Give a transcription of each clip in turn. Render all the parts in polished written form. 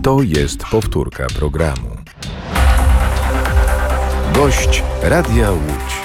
To jest powtórka programu. Gość Radia Łódź.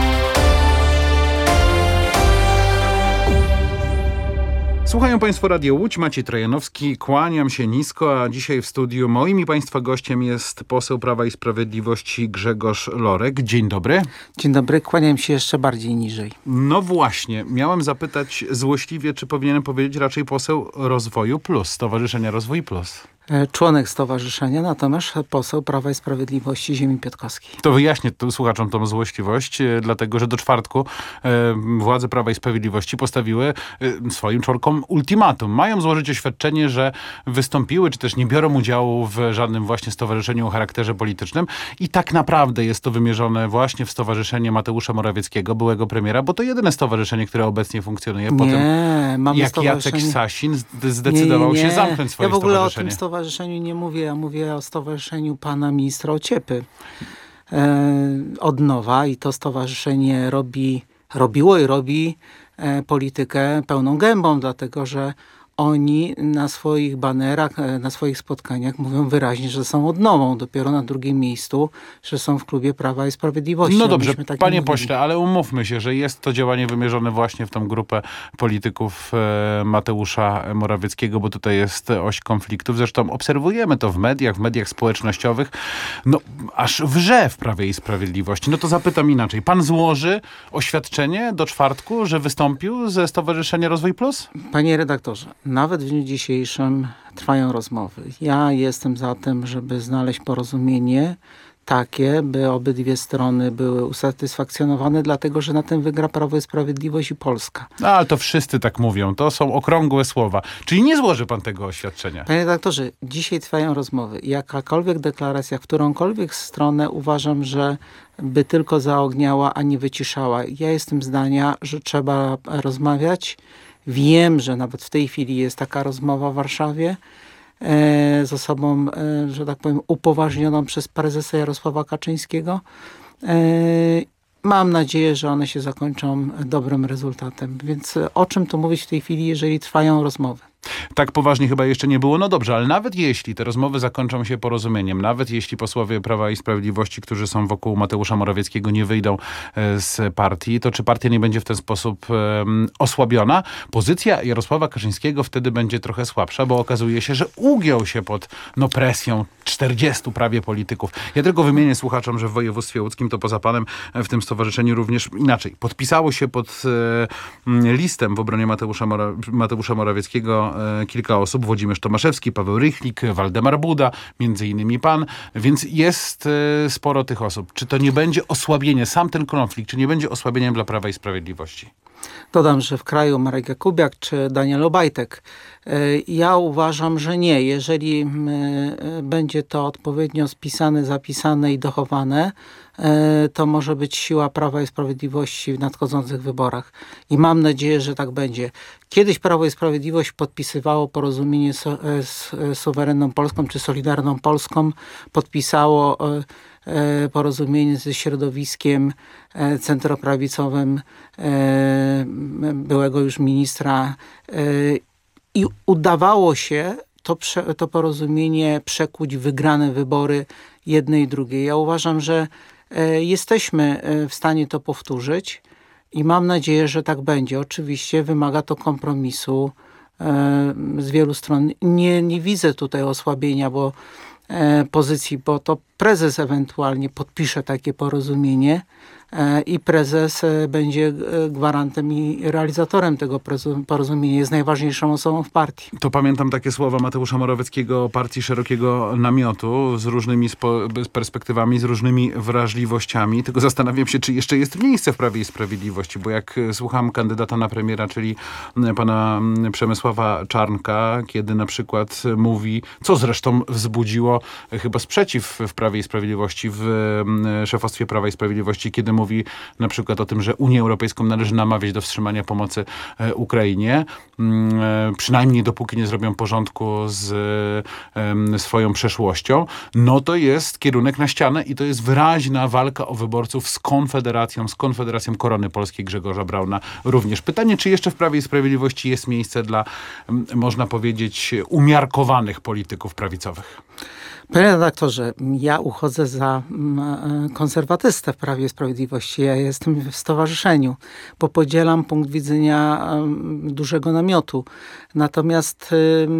Słuchają Państwo Radio Łódź, Maciej Trojanowski, kłaniam się nisko, a dzisiaj w studiu moim i Państwa gościem jest poseł Prawa i Sprawiedliwości Grzegorz Lorek. Dzień dobry. Dzień dobry, kłaniam się jeszcze bardziej niżej. No właśnie, miałem zapytać złośliwie, czy powinienem powiedzieć raczej poseł Rozwoju Plus, Stowarzyszenia Rozwój Plus. Członek stowarzyszenia, natomiast poseł Prawa i Sprawiedliwości ziemi piotrkowskiej. To wyjaśnię słuchaczom tą złośliwość, dlatego że do czwartku władze Prawa i Sprawiedliwości postawiły swoim członkom ultimatum. Mają złożyć oświadczenie, że wystąpiły, czy też nie biorą udziału w żadnym właśnie stowarzyszeniu o charakterze politycznym i tak naprawdę jest to wymierzone właśnie w stowarzyszenie Mateusza Morawieckiego, byłego premiera, bo to jedyne stowarzyszenie, które obecnie funkcjonuje po tym, jak Jacek Sasin zdecydował się zamknąć swoje stowarzyszenie. Stowarzyszeniu nie mówię, ja mówię o stowarzyszeniu pana ministra Ociepy od nowa i to stowarzyszenie robiło i robi politykę pełną gębą, dlatego że oni na swoich banerach, na swoich spotkaniach mówią wyraźnie, że są odnową. Dopiero na drugim miejscu, że są w klubie Prawa i Sprawiedliwości. No dobrze, panie pośle, ale umówmy się, że jest to działanie wymierzone właśnie w tą grupę polityków Mateusza Morawieckiego, bo tutaj jest oś konfliktów. Zresztą obserwujemy to w mediach społecznościowych. No aż wrze w Prawie i Sprawiedliwości. No to zapytam inaczej. Pan złoży oświadczenie do czwartku, że wystąpił ze Stowarzyszenia Rozwój Plus? Panie redaktorze, nawet w dniu dzisiejszym trwają rozmowy. Ja jestem za tym, żeby znaleźć porozumienie takie, by obydwie strony były usatysfakcjonowane, dlatego że na tym wygra Prawo i Sprawiedliwość i Polska. No, ale to wszyscy tak mówią. To są okrągłe słowa. Czyli nie złoży pan tego oświadczenia? Panie redaktorze, dzisiaj trwają rozmowy. Jakakolwiek deklaracja, w którąkolwiek stronę uważam, że by tylko zaogniała, a nie wyciszała. Ja jestem zdania, że trzeba rozmawiać. Wiem, że nawet w tej chwili jest taka rozmowa w Warszawie z osobą, że tak powiem, upoważnioną przez prezesa Jarosława Kaczyńskiego. Mam nadzieję, że one się zakończą dobrym rezultatem. Więc o czym tu mówić w tej chwili, jeżeli trwają rozmowy? Tak poważnie chyba jeszcze nie było. No dobrze, ale nawet jeśli te rozmowy zakończą się porozumieniem, nawet jeśli posłowie Prawa i Sprawiedliwości, którzy są wokół Mateusza Morawieckiego, nie wyjdą z partii, to czy partia nie będzie w ten sposób osłabiona? Pozycja Jarosława Kaczyńskiego wtedy będzie trochę słabsza, bo okazuje się, że ugiął się pod presją 40 prawie polityków. Ja tylko wymienię słuchaczom, że w województwie łódzkim, to poza panem w tym stowarzyszeniu również inaczej. Podpisało się pod listem w obronie Mateusza Morawieckiego kilka osób. Włodzimierz Tomaszewski, Paweł Rychlik, Waldemar Buda, między innymi pan. Więc jest sporo tych osób. Czy to nie będzie osłabienie, sam ten konflikt, czy nie będzie osłabieniem dla Prawa i Sprawiedliwości? Dodam, że w kraju Marek Jakubiak czy Daniel Obajtek. Ja uważam, że nie. Jeżeli będzie to odpowiednio spisane, zapisane i dochowane, to może być siła Prawa i Sprawiedliwości w nadchodzących wyborach. I mam nadzieję, że tak będzie. Kiedyś Prawo i Sprawiedliwość podpisywało porozumienie z Suwerenną Polską czy Solidarną Polską. Podpisało porozumienie ze środowiskiem centroprawicowym byłego już ministra i udawało się to porozumienie przekuć w wygrane wybory jednej i drugiej. Ja uważam, że jesteśmy w stanie to powtórzyć i mam nadzieję, że tak będzie. Oczywiście wymaga to kompromisu z wielu stron. Nie widzę tutaj osłabienia pozycji, bo to prezes ewentualnie podpisze takie porozumienie i prezes będzie gwarantem i realizatorem tego porozumienia. Jest najważniejszą osobą w partii. To pamiętam takie słowa Mateusza Morawieckiego o partii szerokiego namiotu z różnymi perspektywami, z różnymi wrażliwościami. Tylko zastanawiam się, czy jeszcze jest miejsce w Prawie i Sprawiedliwości, bo jak słucham kandydata na premiera, czyli pana Przemysława Czarnka, kiedy na przykład mówi, co zresztą wzbudziło chyba sprzeciw w Prawie Prawie i Sprawiedliwości, w szefostwie Prawa i Sprawiedliwości, kiedy mówi na przykład o tym, że Unię Europejską należy namawiać do wstrzymania pomocy Ukrainie, przynajmniej dopóki nie zrobią porządku z swoją przeszłością, no to jest kierunek na ścianę i to jest wyraźna walka o wyborców z Konfederacją Korony Polskiej Grzegorza Brauna również. Pytanie, czy jeszcze w Prawie i Sprawiedliwości jest miejsce dla, można powiedzieć, umiarkowanych polityków prawicowych? Panie redaktorze, ja uchodzę za konserwatystę w Prawie i Sprawiedliwości. Ja jestem w stowarzyszeniu, bo podzielam punkt widzenia dużego namiotu. Natomiast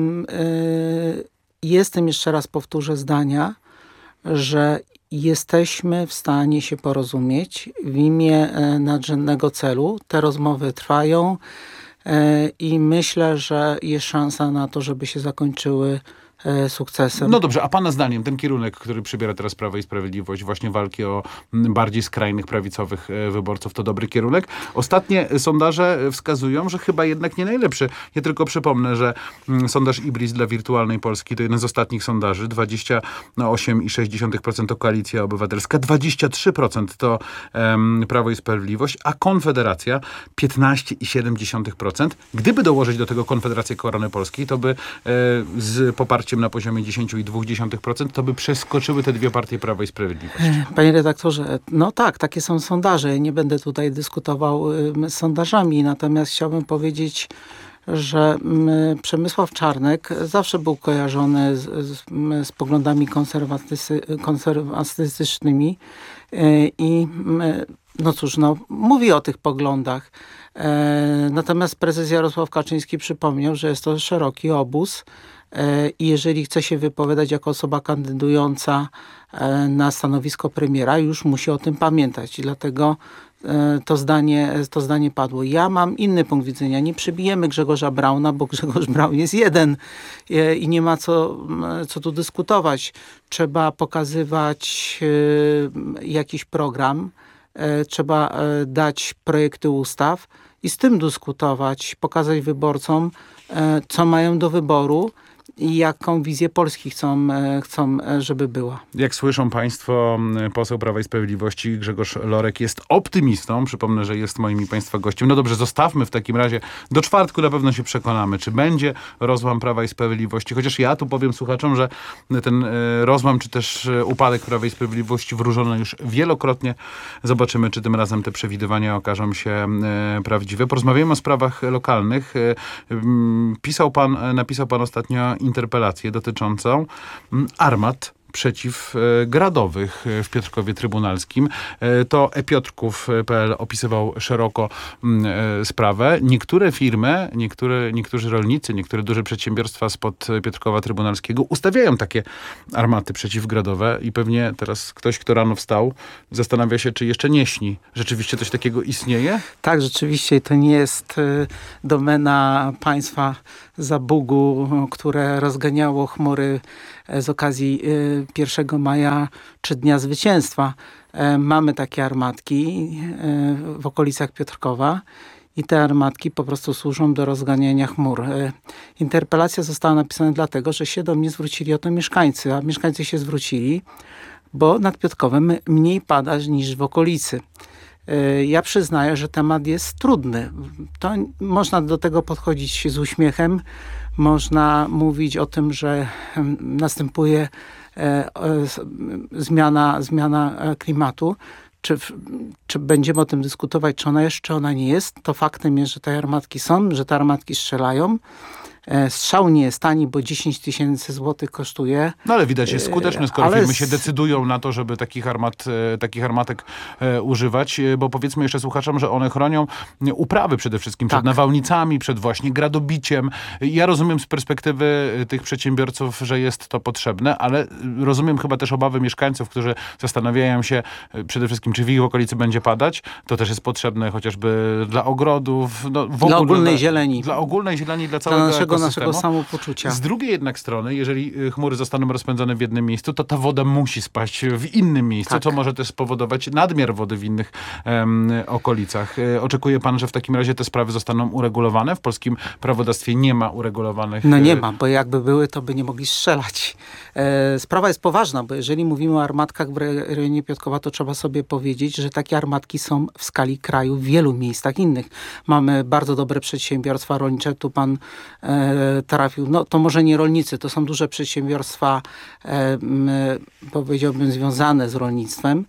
jestem, jeszcze raz powtórzę, zdania, że jesteśmy w stanie się porozumieć w imię nadrzędnego celu. Te rozmowy trwają i myślę, że jest szansa na to, żeby się zakończyły sukcesem. No dobrze, a pana zdaniem ten kierunek, który przybiera teraz Prawo i Sprawiedliwość, właśnie walki o bardziej skrajnych prawicowych wyborców, to dobry kierunek? Ostatnie sondaże wskazują, że chyba jednak nie najlepszy. Ja tylko przypomnę, że sondaż Ibris dla Wirtualnej Polski to jeden z ostatnich sondaży. 28,6% to Koalicja Obywatelska, 23% to Prawo i Sprawiedliwość, a Konfederacja 15,7%. Gdyby dołożyć do tego Konfederację Korony Polskiej, to by z poparciem na poziomie 10,2%, to by przeskoczyły te dwie partie Prawa i Sprawiedliwość. Panie redaktorze, no tak, takie są sondaże. Nie będę tutaj dyskutował z sondażami, natomiast chciałbym powiedzieć, że Przemysław Czarnek zawsze był kojarzony z poglądami konserwatystycznymi i no cóż, mówi o tych poglądach. Natomiast prezes Jarosław Kaczyński przypomniał, że jest to szeroki obóz i jeżeli chce się wypowiadać jako osoba kandydująca na stanowisko premiera, już musi o tym pamiętać. I dlatego to zdanie padło. Ja mam inny punkt widzenia. Nie przybijemy Grzegorza Brauna, bo Grzegorz Braun jest jeden i nie ma co tu dyskutować. Trzeba pokazywać jakiś program, trzeba dać projekty ustaw i z tym dyskutować, pokazać wyborcom, co mają do wyboru i jaką wizję Polski chcą, żeby była. Jak słyszą państwo, poseł Prawa i Sprawiedliwości Grzegorz Lorek jest optymistą. Przypomnę, że jest moim i państwa gościem. No dobrze, zostawmy w takim razie. Do czwartku na pewno się przekonamy, czy będzie rozłam Prawa i Sprawiedliwości. Chociaż ja tu powiem słuchaczom, że ten rozłam, czy też upadek Prawa i Sprawiedliwości wróżono już wielokrotnie. Zobaczymy, czy tym razem te przewidywania okażą się prawdziwe. Porozmawiamy o sprawach lokalnych. Napisał pan ostatnio interpelację dotyczącą armat przeciwgradowych w Piotrkowie Trybunalskim. To epiotrków.pl opisywał szeroko sprawę. Niektóre firmy, niektórzy rolnicy, niektóre duże przedsiębiorstwa spod Piotrkowa Trybunalskiego ustawiają takie armaty przeciwgradowe i pewnie teraz ktoś, kto rano wstał, zastanawia się, czy jeszcze nie śni. Rzeczywiście coś takiego istnieje? Tak, rzeczywiście to nie jest domena państwa Zabugu, które rozganiało chmury z okazji 1 maja czy Dnia Zwycięstwa. Mamy takie armatki w okolicach Piotrkowa i te armatki po prostu służą do rozganiania chmur. Interpelacja została napisana dlatego, że się do mnie zwrócili o to mieszkańcy, a mieszkańcy się zwrócili, bo nad Piotrkowem mniej pada niż w okolicy. Ja przyznaję, że temat jest trudny. To można do tego podchodzić z uśmiechem. Można mówić o tym, że następuje zmiana klimatu. Czy będziemy o tym dyskutować, czy ona jest, czy ona nie jest. To faktem jest, że te armatki są, że te armatki strzelają. Strzał nie jest tani, bo 10 000 złotych kosztuje. No ale widać, jest skuteczny, skoro firmy się decydują na to, żeby takich armatek używać, bo powiedzmy jeszcze słuchaczom, że one chronią uprawy przede wszystkim przed nawałnicami, przed właśnie gradobiciem. Ja rozumiem z perspektywy tych przedsiębiorców, że jest to potrzebne, ale rozumiem chyba też obawy mieszkańców, którzy zastanawiają się przede wszystkim, czy w ich okolicy będzie padać. To też jest potrzebne chociażby dla ogrodów. No, dla ogólnej zieleni. Dla ogólnej zieleni, dla całego naszego samopoczucia. Z drugiej jednak strony, jeżeli chmury zostaną rozpędzone w jednym miejscu, to ta woda musi spaść w innym miejscu, co może też spowodować nadmiar wody w innych okolicach. Oczekuje pan, że w takim razie te sprawy zostaną uregulowane? W polskim prawodawstwie nie ma uregulowanych... No nie ma, bo jakby były, to by nie mogli strzelać. Sprawa jest poważna, bo jeżeli mówimy o armatkach w rejonie Piotrkowa, to trzeba sobie powiedzieć, że takie armatki są w skali kraju w wielu miejscach innych. Mamy bardzo dobre przedsiębiorstwa rolnicze, tu pan trafił, no to może nie rolnicy, to są duże przedsiębiorstwa, powiedziałbym, związane z rolnictwem,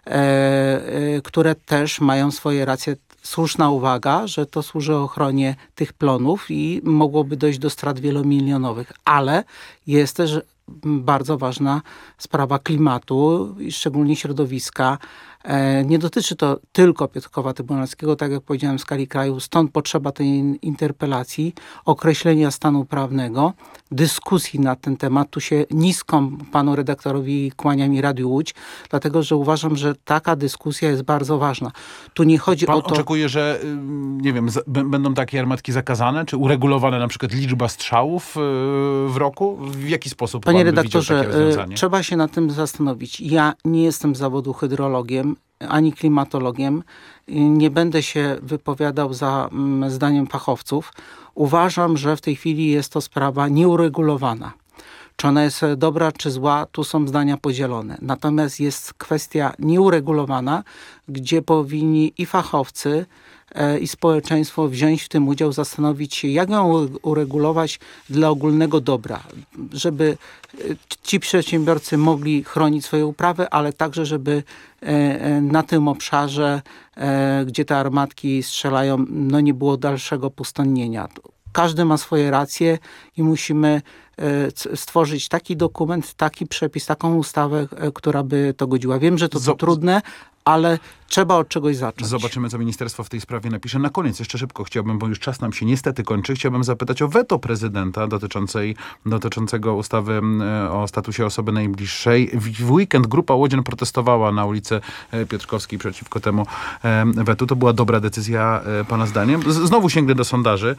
które też mają swoje racje. Słuszna uwaga, że to służy ochronie tych plonów i mogłoby dojść do strat wielomilionowych, ale jest też bardzo ważna sprawa klimatu i szczególnie środowiska. Nie dotyczy to tylko Piotrkowa Trybunalskiego, tak jak powiedziałem, w skali kraju. Stąd potrzeba tej interpelacji, określenia stanu prawnego, dyskusji na ten temat. Tu się nisko panu redaktorowi kłaniam i Radiu Łódź, dlatego że uważam, że taka dyskusja jest bardzo ważna. Tu nie chodzi pan o to... oczekuje, że nie wiem, będą takie armatki zakazane, czy uregulowane na przykład liczba strzałów w roku? W jaki sposób Panie pan by redaktorze, widział takie rozwiązanie? trzeba się nad tym zastanowić. Ja nie jestem z zawodu hydrologiem, ani klimatologiem. Nie będę się wypowiadał za zdaniem fachowców. Uważam, że w tej chwili jest to sprawa nieuregulowana. Czy ona jest dobra, czy zła, tu są zdania podzielone. Natomiast jest kwestia nieuregulowana, gdzie powinni i fachowcy, i społeczeństwo wziąć w tym udział, zastanowić się, jak ją uregulować dla ogólnego dobra, żeby ci przedsiębiorcy mogli chronić swoje uprawy, ale także, żeby na tym obszarze, gdzie te armatki strzelają, no nie było dalszego pustynnienia. Każdy ma swoje racje i musimy stworzyć taki dokument, taki przepis, taką ustawę, która by to godziła. Wiem, że to trudne, ale trzeba od czegoś zacząć. Zobaczymy, co ministerstwo w tej sprawie napisze. Na koniec jeszcze szybko chciałbym, bo już czas nam się niestety kończy, chciałbym zapytać o weto prezydenta dotyczącego ustawy o statusie osoby najbliższej. W weekend grupa łodzian protestowała na ulicy Piotrkowskiej przeciwko temu wetu. To była dobra decyzja pana zdaniem? Znowu sięgnę do sondaży.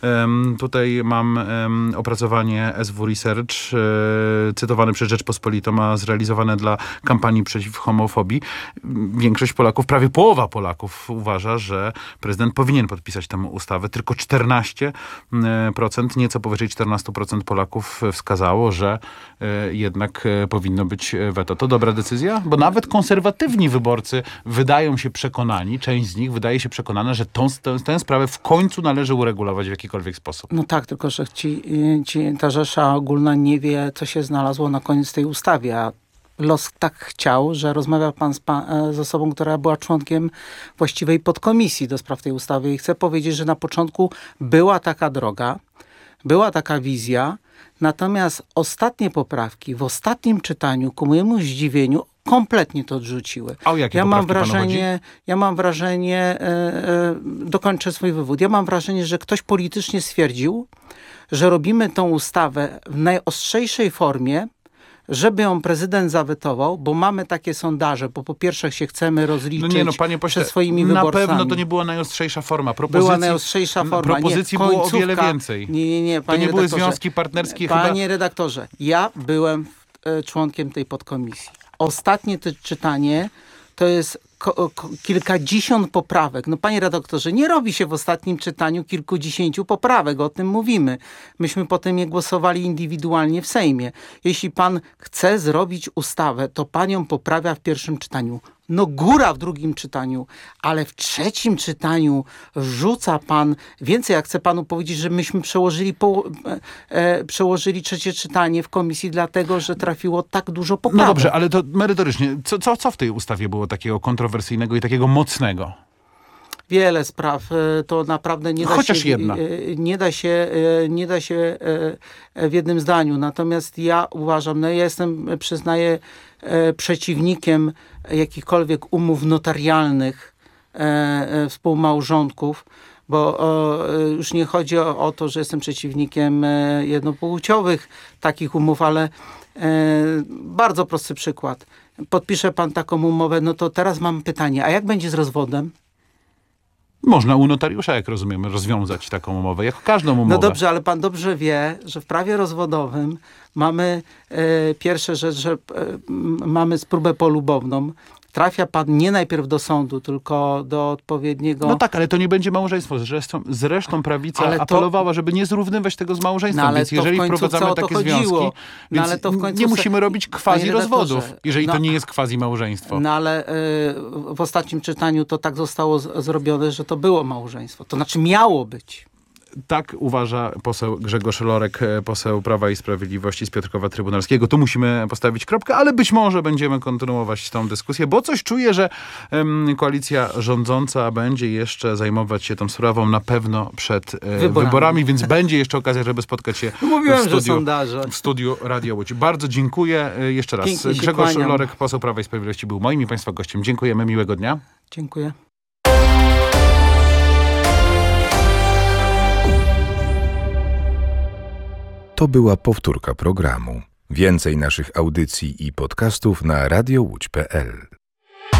Tutaj mam opracowanie SW Research, cytowane przez Rzeczpospolitą, a zrealizowane dla kampanii przeciw homofobii. Większość Polaków, prawie połowa Polaków uważa, że prezydent powinien podpisać tę ustawę. Tylko 14%, nieco powyżej 14% Polaków wskazało, że jednak powinno być weto. To dobra decyzja? Bo nawet konserwatywni wyborcy wydają się przekonani, część z nich wydaje się przekonana, że tę sprawę w końcu należy uregulować w jakikolwiek sposób. No tak, tylko że ta rzesza ogólna nie wie, co się znalazło na koniec tej ustawy, a los tak chciał, że rozmawiał pan z osobą, która była członkiem właściwej podkomisji do spraw tej ustawy i chcę powiedzieć, że na początku była taka droga, była taka wizja, natomiast ostatnie poprawki w ostatnim czytaniu, ku mojemu zdziwieniu, kompletnie to odrzuciły. A o jakie poprawki panu chodzi? Ja mam wrażenie, dokończę swój wywód, ja mam wrażenie, że ktoś politycznie stwierdził, że robimy tą ustawę w najostrzejszej formie, żeby ją prezydent zawetował, bo mamy takie sondaże, bo po pierwsze się chcemy rozliczyć panie pośle, przed swoimi wyborcami. Na pewno to nie była najostrzejsza forma. Była najostrzejsza forma. Propozycji było o wiele więcej. Nie, to nie były związki partnerskie Panie redaktorze, ja byłem członkiem tej podkomisji. Ostatnie to czytanie to jest kilkadziesiąt poprawek. No panie redaktorze, nie robi się w ostatnim czytaniu kilkudziesięciu poprawek, o tym mówimy. Myśmy potem je głosowali indywidualnie w Sejmie. Jeśli pan chce zrobić ustawę, to pan ją poprawia w pierwszym czytaniu. No góra w drugim czytaniu, ale w trzecim czytaniu rzuca pan więcej. Ja chcę panu powiedzieć, że myśmy przełożyli trzecie czytanie w komisji, dlatego że trafiło tak dużo poprawek. No dobrze, ale to merytorycznie. Co w tej ustawie było takiego kontrowersyjnego i takiego mocnego? Wiele spraw, to naprawdę nie da Chociaż się, jedna. Nie da się w jednym zdaniu. Natomiast ja uważam, ja jestem, przyznaję, przeciwnikiem jakichkolwiek umów notarialnych współmałżonków, bo już nie chodzi o to, że jestem przeciwnikiem jednopłciowych takich umów, ale bardzo prosty przykład. Podpisze pan taką umowę, no to teraz mam pytanie, a jak będzie z rozwodem? Można u notariusza, jak rozumiemy, rozwiązać taką umowę, jak każdą umowę. No dobrze, ale pan dobrze wie, że w prawie rozwodowym mamy pierwsza rzecz, że mamy próbę polubowną. Trafia pan nie najpierw do sądu, tylko do odpowiedniego... No tak, ale to nie będzie małżeństwo. Zresztą prawica apelowała, żeby nie zrównywać tego z małżeństwem. Więc jeżeli wprowadzamy takie związki, więc ale to w końcu nie musimy robić quasi rozwodów, jeżeli to nie jest quasi małżeństwo. No ale w ostatnim czytaniu to tak zostało zrobione, że to było małżeństwo. To znaczy miało być. Tak uważa poseł Grzegorz Lorek, poseł Prawa i Sprawiedliwości z Piotrkowa Trybunalskiego. Tu musimy postawić kropkę, ale być może będziemy kontynuować tą dyskusję, bo coś czuję, że koalicja rządząca będzie jeszcze zajmować się tą sprawą na pewno przed wyborami, więc będzie jeszcze okazja, żeby spotkać się w studiu Radia Łódź. Bardzo dziękuję jeszcze raz. Grzegorz Lorek, poseł Prawa i Sprawiedliwości, był moim i państwa gościem. Dziękujemy, miłego dnia. Dziękuję. To była powtórka programu. Więcej naszych audycji i podcastów na radiołódź.pl.